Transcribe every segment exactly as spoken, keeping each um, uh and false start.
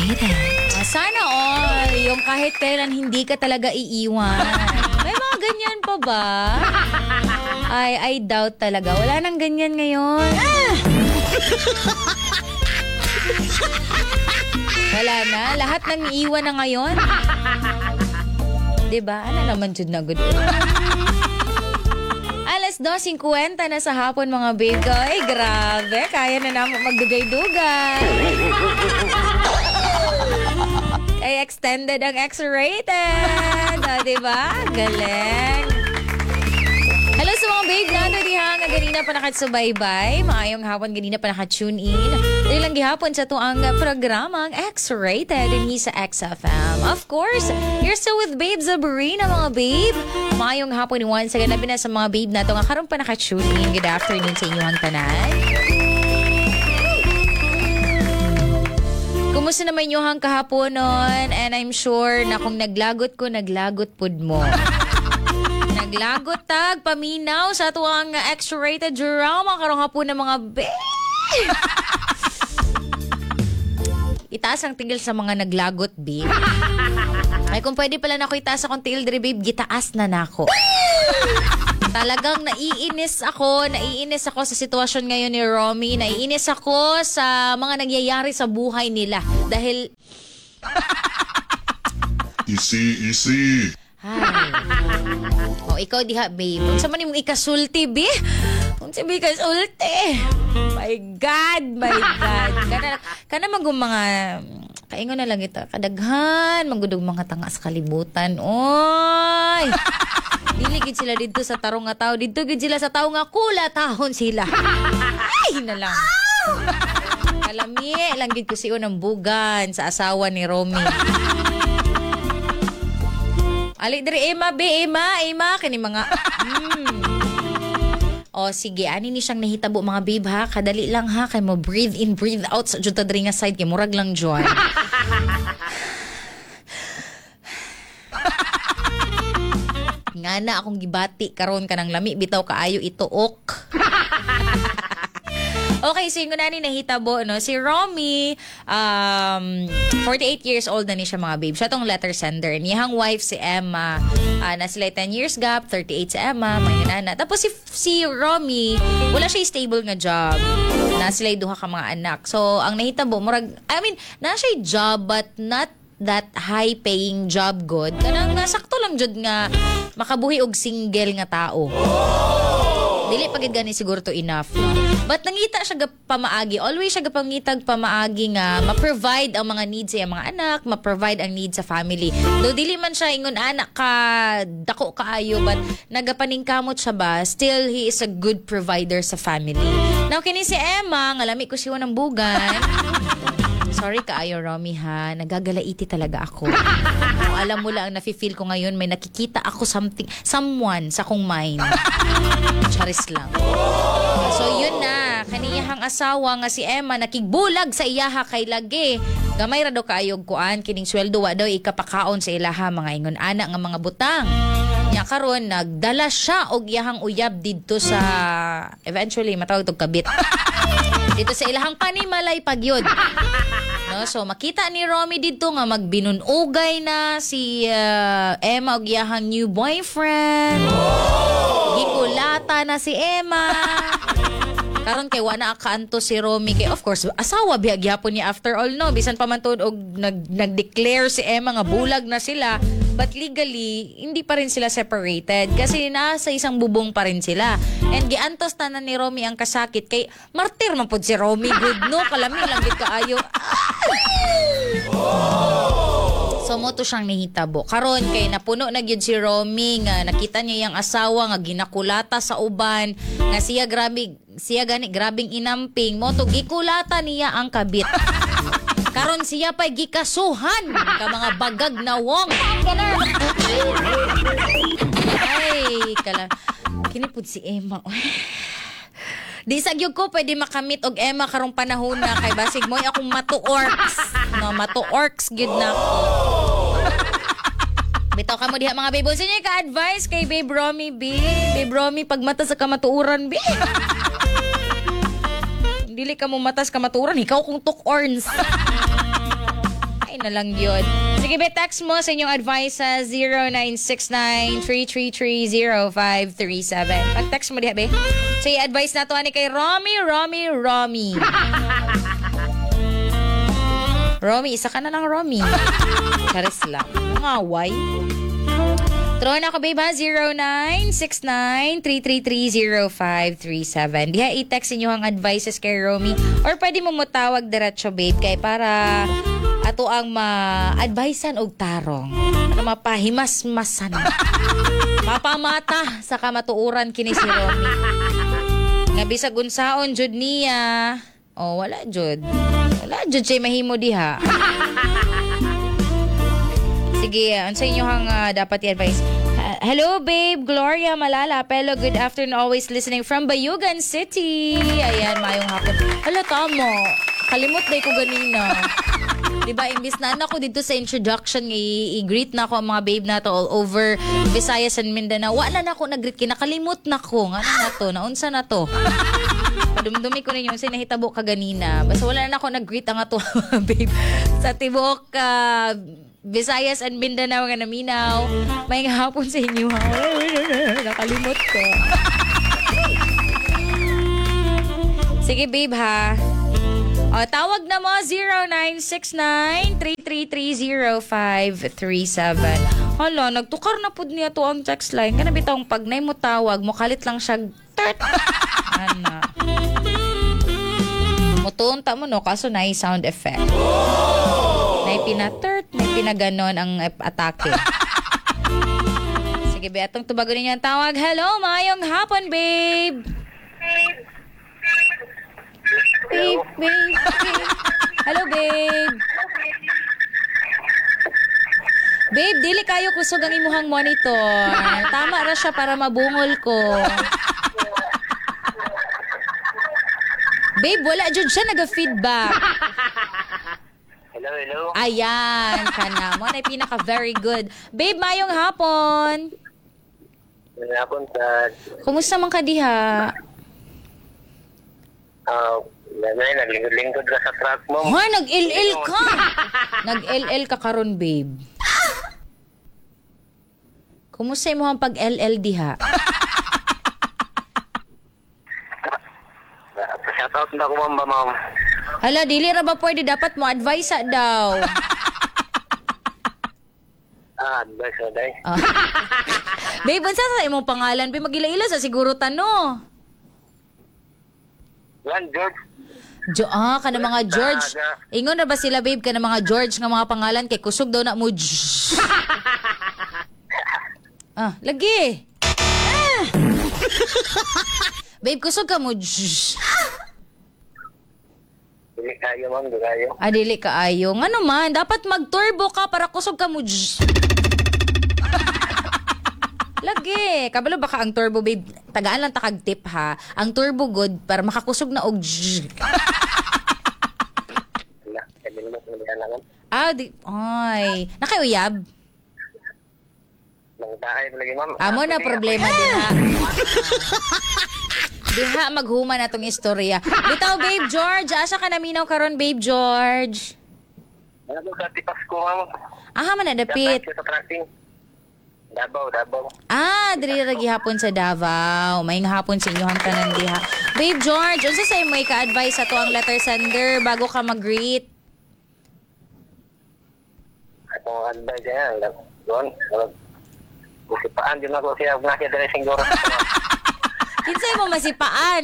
X-rated. Ah, sana all, yung kahit kailan hindi ka talaga iiwan. May mga ganyan pa ba? Ay, I doubt talaga. Wala nang ganyan ngayon. Wala na. Lahat nang iiwan na ngayon. Diba? Ano naman dyan na good? Alas dos fifty na sa hapon mga babe ko. Ay, grabe. Kaya na naman magdugay-dugay. Ay, extended ang X-rated. O, diba? Galing. Hello sa mga babe nato diha nga ganina pa nakasubaybay. Maayong hapon ganina pa naka-tune in. Dili lang gihapon sa tuang programang X-rated dinhi sa X F M. Of course, you're still with Babe Zabarina mga babe. Maayong hapon once again labi na sa mga babe nato nga karon pa naka-tune in. Good afternoon sa inyong tanan. Kumusta naman yung hang kahaponon? And I'm sure na kung naglagot ko, naglagot pud mo. Naglagot tag, paminaw sa tuwang X-rated drama karong hapon ng mga babe. Itaas ang tingil sa mga naglagot, babe. Ay, kung pwede pala na ako itaas akong tingil, dre, babe, gitaas na nako. Talagang naiinis ako, naiinis ako sa sitwasyon ngayon ni Romy. Naiinis ako sa mga nangyayari sa buhay nila. Dahil... Easy, easy. Ay. O, ikaw diha, babe. Kung saan man yung ikasulti, babe? Kung saan yung ikasulti? My God, my God. Kana, kana magong mga... Kaingon na lang ito. Kadaghan, magudog mga tanga sa kalibutan. Oy! Diligid sila dito sa tarong nga tao. Dito gid sila sa tao nga kula tahon sila. Ay, na lang. Kalami, lang gid ko siyo ng bugan sa asawa ni Romy. Ali diri Emma, be Emma, Emma kani mga mm. O sige, ani ni siyang nahitabo mga babe ha. Kadali lang ha kay mo breathe in, breathe out sa jud ta diri nga side kay murag lang joy. Nga na akong gibati karon kanang lami bitaw kaayo ituok. Okay, so yung na ni nahitabo, no? Si Romy, um, forty-eight years old na ni siya mga babe. Siya tong letter sender. Niyang wife si Emma, uh, na sila ten years gap, thirty-eight si Emma, may nana. Tapos si, si Romy, wala siya stable nga job. Na sila duha ka mga anak. So, ang nahitabo, murag, I mean, na siya job but not that high-paying job good. Kanang nga, sakto lang jud nga makabuhi og single nga tao. Dili pagid gani siguro to enough, no? But nangita siya ga pamaagi. Always siya ga pangitag pamaagi nga ma-provide ang mga needs sa mga anak, ma-provide ang needs sa family. Do dili man siya ingon anak ka dako kaayo but nagapaningkamot siya ba, still he is a good provider sa family. Now kini si Emma, nga lami ko siya ng bugan. Sorry kaayo, Romy, ha. Nagagalaiti talaga ako. Kung alam mo lang, nafe-feel ko ngayon, may nakikita ako something, someone sa kong mind. Charis lang. So, yun na. Kaniyahang asawa nga si Emma, nakigbulag sa iyaha kay lagi. Gamay ra daw kaayog kuan, kining sweldo wa daw ikapakaon sa ilaha, mga ingon anak nga mga butang. Nya karon nagdala siya og iyahang uyab didto sa eventually matawag tog kabit. Dito sa ilahang panimalay pagyod. No, so makita ni Romy dito nga magbinunugay na si uh, Emma og iyahang new boyfriend. Gikulata na si Emma. Karon kay wala akaanto si Romy kay of course asawa biya gyapon niya after all, no, bisan pa man tuod og nag nag-declare si Emma nga bulag na sila, but legally hindi pa rin sila separated kasi nasa isang bubong pa rin sila. And giantos tanan ni Romy ang kasakit kay martir man pud si Romy, good, no, kalami lang gid kaayo. So moto siyang nahitabo. Karon kay napuno na gyud si Romy nga nakita niya yang asawa nga ginakulata sa uban nga siya grabe siya gani grabing inamping, moto gikulata niya ang kabit. Karon siya pa gikasuhan ka mga bagag na wong. Ay, kala kini pud si Emma. Di sa gyud ko pwede makamit og Emma karong panahon na kay basig moy akong matu-orcs. No, matu-orcs gyud na ko. Bitaw ka mo diha mga babe. Sa inyo ka-advise kay Babe Romy, B. Babe Romy, pag mata sa kamatuuran, B. Dili ka mo matas kamatuuran, ikaw kung tuk-orns. Ay na lang yun. Sige, be, text mo sa inyong advice sa zero nine six nine, three three three, zero five three seven. Pag-text mo diha, be. So, i-advise na to ani kay Romy, Romy, Romy. Romy, isa ka na lang, Romy. Charis lang. Ngaway. Tron ako, babe, ha? zero nine six nine, three three three, zero five three seven. Diha, i-text inyo ang advices kay Romy. Or pwede mo mutawag diretso, babe, kay para ato ang ma-advisean og tarong. Ano, mapahimas-masan. Mapamata sa kamatuuran kini si Romy. Nga bisag unsaon, jud niya. Oh, wala, jud. Wala, jud siya mahimo diha. Sige, ano sa inyo hang uh, dapat i-advise? Uh, hello, babe. Gloria Malala. Pelo, good afternoon. Always listening from Bayugan City. Ayan, mayong hapon. Hala, tamo. Kalimot day ko ganina. Diba, imbis na anak ko dito sa introduction, i- i-greet na ako ang mga babe na to all over Visayas and Mindanao. Wala na ako nag-greet. Kinakalimot na ko. Ano na to? Naunsa na to? Padumdumi ko ninyo. Kasi nahitabo ka ganina. Basta wala na ako nag-greet ang ato mga babe. Sa tibok, uh, Visayas and Mindanao nga naminaw. May hapon sa inyo, ha? Nakalimot ko. Sige, babe, ha? O, tawag na mo, zero nine six nine, three three three, zero five three seven. Hala, nagtukar na po niya to ang text line. Kana bitong pag nay mo tawag, mo kalit lang siya. Tert! Ana. Mutunta mo, no? Kaso na sound effect. May pinatert, may pinaganon ang atake. Sige, be, atong tubagon ninyo ang tawag. Hello, mayong hapon, babe. Babe, babe, babe. Hello, babe. Babe, dili kayo kusog ang imuhang monitor. Tama ra siya para mabungol ko. Babe, wala dyan siya nag-feedback. Hello, hello. Ayan, kana mo na pinaka very good. Babe, mayong hapon. May hapon sa... Kumusta man ka diha? Uh, may naglingkod-lingkod ka sa truck mo. Ha, nag-L L ka. Nag-L L ka karon, babe. Kumusta mo ang pag-L L diha? Shoutout na ko, ma'am, ma'am. Hala, dili ra ba pwede dapat mo advice daw? Ah, advice na day. Ah. Babe, unsa sa imong pangalan? Babe, magila-ila sa siguro tano. Yan, George. Jo ah, kana mga George. Ingon na ba sila, babe, kana mga George nga mga pangalan kay kusog daw na mo. Ah, lagi. Ah. Babe, kusog ka mo. Dili kayo, ma'am, dili kayo. Ah, dili ka ayo. Nga naman, dapat mag-turbo ka para kusog ka mo. Lagi. Kabalo baka ang turbo, babe. Tagaan lang takag tip, ha. Ang turbo good para makakusog na og. Wala, sabi naman sa mga alangan. Ah, di. Ay. Nakayuyab. Nang taay lagi, ma'am. Amo na problema din, ha. Diha, maghuman na tong istorya. Bitaw, babe George. Asa ka naminaw karon, babe George? Ano po sa tipas ko, ma'am? Aha, man nadapit. Sa tracking. Dabaw, Dabaw. Ah, diri ra gihapon sa Davao. May nga hapon sa inyohang tanan diha. Babe George, unsa say mo ka-advise ato ang letter sender bago ka mag-greet? Atong advice yan. Doon. Musipaan din ako siya. Nakita rin siguro. Kinsay mo masipaan?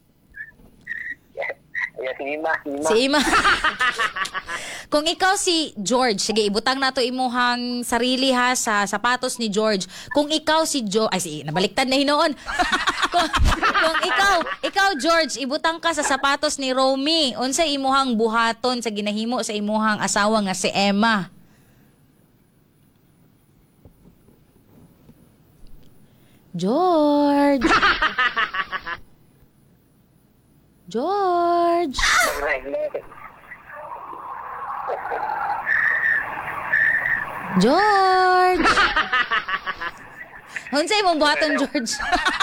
Yeah, si Ima. Si Ima. Si Ima. Kung ikaw si George, sige, ibutang nato imuhang sarili ha sa sapatos ni George. Kung ikaw si Jo, ay si nabaliktad na hinoon. kung, kung ikaw, ikaw George, ibutang ka sa sapatos ni Romy. Unsa imuhang buhaton sa ginahimo sa imuhang asawa nga si Emma? George. George. George. Unsay imong buhaton, George?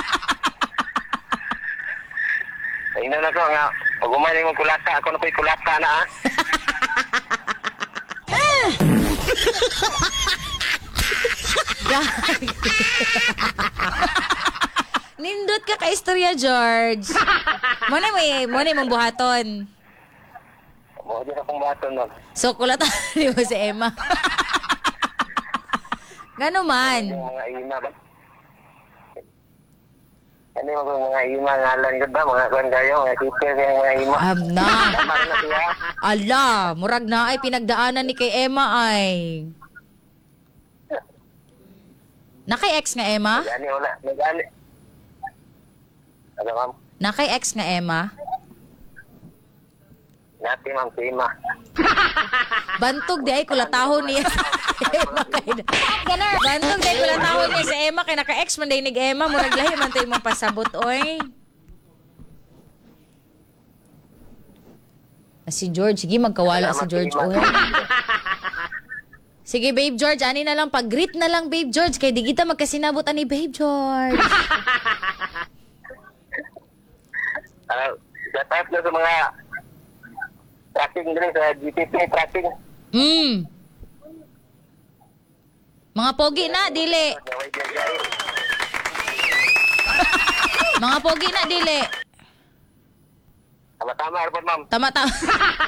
Ina na ko nga. Pag umay mo kulata, ako na po'y kulata na ah. Nindot ka ka istorya, George. Mo na may mo na mong buhaton. Mo din akong baton no. So kulatan mo si Emma. Gano man. Yung mga ima ba? Ano yung mga ima ngalan ko ba? Mga kuwan kayo, mga teacher yung mga ima. Am na. Tama na siya. Ala, murag na ay pinagdaanan ni kay Emma ay. Nakay-ex nga Emma? Gani wala. Nagani. Ano ma'am? Nakay-ex nga Emma? Nati ma'am si ima. Bantog di ay kulatahon niya sa Emma kay. Bantog di ay kulatahon niya sa Emma kay naka-ex man day nig Emma murag lahi man to imong pasabot oy. Ah, Si George, sige magkawala si George oy. Sige babe George, ani na lang pag-greet na lang babe George kay di kita magkasinabot ani babe George. Ah, sa type na sa mga tracking din sa G P P tracking. Mm. Mga pogi na dili. Gaway din kayo. Mga pogi na dili. Tama-tama, Arbon, ma'am. Tama tama.